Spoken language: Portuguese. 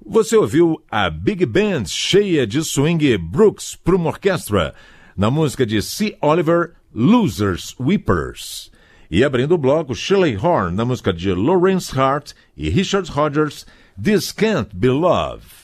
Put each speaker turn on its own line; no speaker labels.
Você ouviu a Big Band cheia de swing Brooks para uma orquestra, na música de C. Oliver, Losers Weepers. E abrindo o bloco, Shirley Horn, na música de Lawrence Hart e Richard Rodgers, This Can't Be Love.